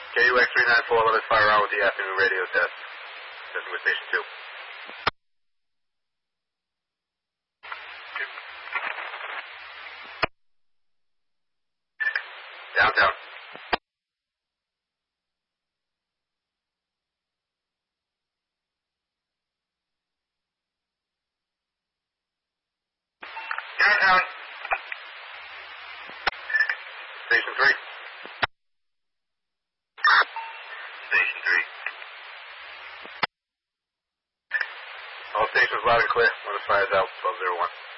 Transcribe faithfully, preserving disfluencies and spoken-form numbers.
K U X three nine four, let us fire out with the afternoon radio test. Testing with station two. Downtown. Downtown. Station three. Station three. All stations loud and clear. Let us fire out twelve zero one.